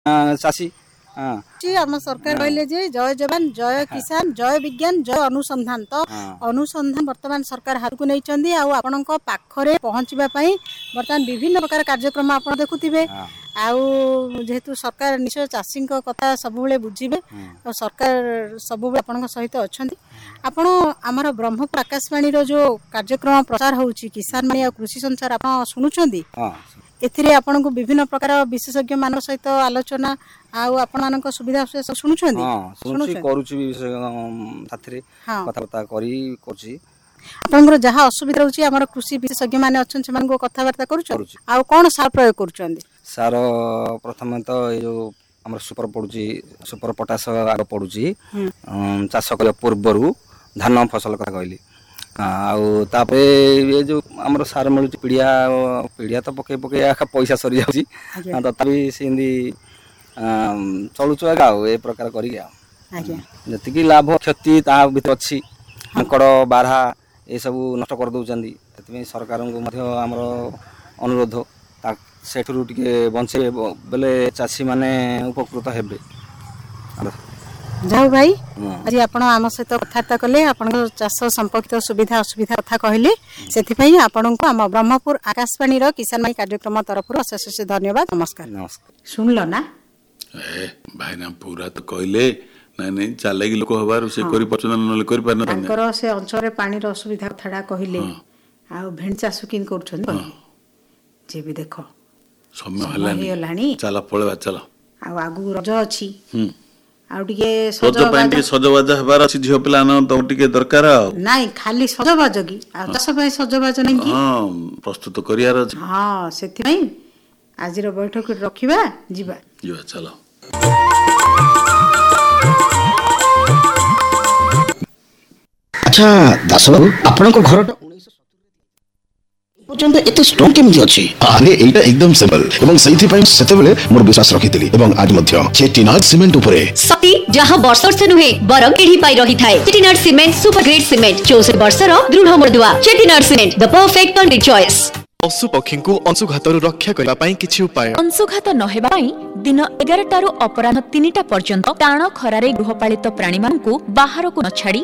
चाषी आम सरकार कहले जे जय जवान जय किसान जय विज्ञान जय अनुसंधान तो अनुसंधान वर्तमान सरकार हाथ को नहीं आपण पाखरे पहुँचवा बर्तमान विभिन्न प्रकार कार्यक्रम आप देखुवे जेहेतु सरकार निश्चय चाषी कथा सब बुझे और सरकार सब सहित अच्छा आपण आमर ब्रह्मपुर आकाशवाणी जो कार्यक्रम प्रचार होउची किसान मानी कृषि संचार आप शुणुंट एथिरे आपन को विभिन्न प्रकार विशेषज्ञ मान सहित आलोचना आपण सुविधा शुणुंट आपनकर जहाँ असुविधा होची हमर कृषि विशेषज्ञ माने अछन से मानको कथावार्ता करूछ आ कोन सार प्रयोग करूछन सार प्रथम तो जो हमर सुपर पडुची सुपर पोटास आग पडुची चाष कर पूर्वरु धान फसल कथा कहली आउ तापरे ये जो हमर सार मिलु पीड़िया पीड़िया तो पके पके आखा पैसा सरी जाउची तथापि सेंदी चलुछु आगा ए प्रकार करी आज्ञा जति की लाभ क्षति ता भीतर अछि मकड़ बारहा ये सब नष्ट कर दउचंदी तति सरकार को मध्य हमर अनुरोध सेठरू टिके बंचे बेले चाषी माने उपकृत हेबे जाऊ भाई आज आपण आम सहित कथबार्ता कले आपण चाष संपर्कित सुविधा असुविधा कथा कहले सेथिपई आपण को आम ब्रह्मपुर आकाशवाणी रो किसान माई कार्यक्रम तरफ अशेष अशेष धन्यवाद नमस्कार नमस्कार सुनलो ना भाई ना पूरा तो कहले नहीं चाले कि लोक हबार से करि पचन न करि पारन तांकर से अंचल रे पानी रो असुविधा थडा कहले आ भेण चाष किन करछन जे भी देखो समय हलानी चला पळवा चला आ आगु रज अछि आ टिके सजबाज हबार अछि झियो पिला न तो टिके दरकार नाही खाली सजबाज की आ चाष पय सजबाज नै की हां प्रस्तुत करियार अछि हां सेति नै आज रो बैठक रखिबा जीवा चलो अच्छा दास बाबू आपन को घर पर्यंत एते स्ट्रांग केमि अछि अरे एटा एकदम सिंपल एवं सही पई सेते बेले मोर विश्वास रखितली एवं आज मध्य चेटिनाड सीमेंट ऊपरे सती जहां वर्ष से नुहे बरम पीढ़ी पाई रही थाए Chettinad cement super grade cement 64 वर्षर दृढ़ मृदुआ Chettinad cement the perfect country choice पशु पक्षी को अंशुघातरु रक्षा करबा पई किछि उपाय अंशुघात न हेबा पई दिन 11 टारु अपराह्न 3टा पर्यंत टाण खरारे गृहपालित प्राणी मानकु बाहर को न छाड़ी